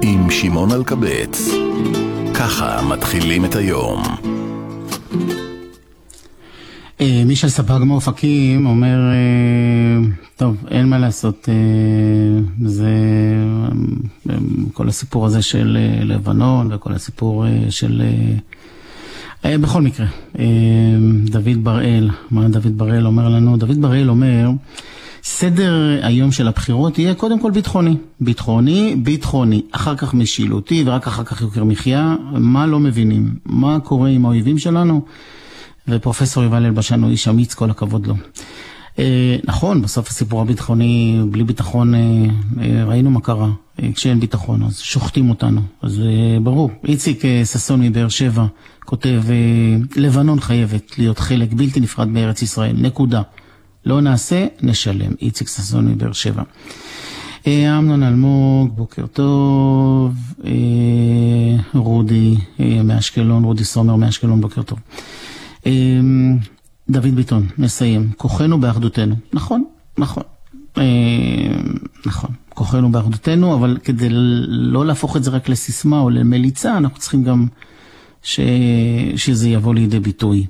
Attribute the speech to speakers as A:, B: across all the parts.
A: עם שמעון אלקבץ. ככה מתחילים את היום.
B: מישל ספג מאופקים אומר, טוב, אין מה לעשות, זה כל הסיפור הזה של לבנון וכל הסיפור של, בכל מקרה, דוד בראל, מה דוד בראל אומר לנו? דוד בראל אומר, סדר היום של הבחירות יהיה קודם כל ביטחוני, אחר כך משילותי ורק אחר כך יוקר מחיה. מה לא מבינים? מה קורה עם האויבים שלנו? ופרופסור יובל אלבשן הוא איש אמיץ, כל הכבוד לו. נכון, בסוף הסיפור הביטחוני, בלי ביטחון, ראינו מה קרה. כשאין ביטחון, אז שוחטים אותנו. אז ברור. איציק ססון מבאר שבע כותב, לבנון חייבת להיות חלק בלתי נפרד בארץ ישראל. נקודה. לא נעשה, נשלם. איציק ססון מבאר שבע. אמנון אלמוג, בוקר טוב. רודי מאשקלון, רודי סומר מאשקלון, בוקר טוב. דוד ביטון, נסיים. כוחנו באחדותנו. נכון. כוחנו באחדותנו, אבל כדי לא להפוך את זה רק לסיסמה או למליצה, אנחנו צריכים גם שזה יבוא לידי ביטוי.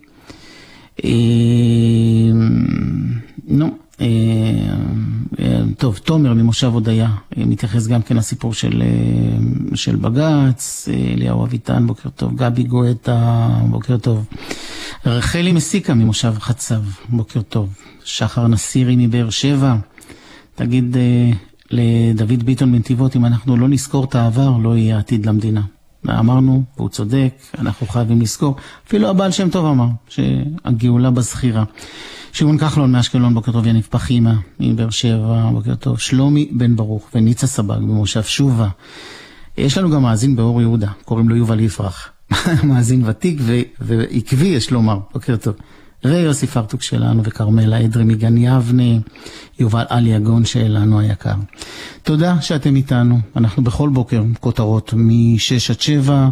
B: טוב, תומר ממושב הודיה מתייחס גם כן לסיפור של בגץ. אליהו אביטן, בוקר טוב. גבי גואטה, בוקר טוב. רחלי מסיקה ממושב חצב, בוקר טוב. שחר נסירי מבאר שבע, תגיד לדוד ביטון בנתיבות, אם אנחנו לא נזכור את העבר, לא יהיה עתיד למדינה. אמרנו, והוא צודק, אנחנו חייבים לזכור. אפילו הבעל שם טוב אמר, שהגאולה בזכירה. שמעון כחלון מאשקלון, בוקר טוב. יניב פחימה מבאר שבע, בוקר טוב. שלומי בן ברוך וניצה סבג במושב שובה. יש לנו גם מאזין באור יהודה, קוראים לו יובל יפרח. מאזין ותיק ועקבי, יש לומר, בוקר טוב. ויוסי פרטוק שלנו וקרמלה אדרי מגן יבנה, יובל אלי הגון שלנו היקר. תודה שאתם איתנו. אנחנו בכל בוקר כותרות מ-6 עד 7.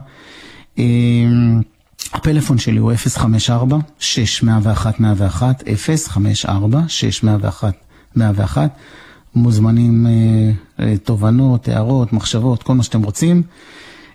B: הפלאפון שלי הוא 054-601-101, 054-601-101. מוזמנים תובנות, הערות, מחשבות, כל מה שאתם רוצים.